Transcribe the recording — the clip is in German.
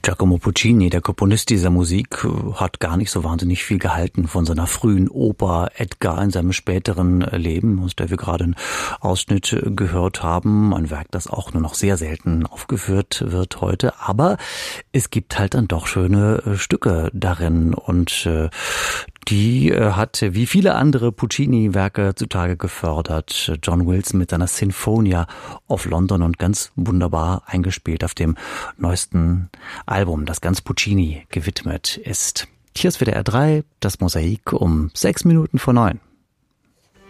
Giacomo Puccini, der Komponist dieser Musik, hat gar nicht so wahnsinnig viel gehalten von seiner frühen Oper Edgar in seinem späteren Leben, aus der wir gerade einen Ausschnitt gehört haben. Ein Werk, das auch nur noch sehr selten aufgeführt wird heute. Aber es gibt halt dann doch schöne Stücke darin und die hat wie viele andere Puccini-Werke zutage gefördert. John Wilson mit seiner Sinfonia of London und ganz wunderbar eingespielt auf dem neuesten Album, das ganz Puccini gewidmet ist. Hier ist WDR 3, das Mosaik um 6 Minuten vor 9.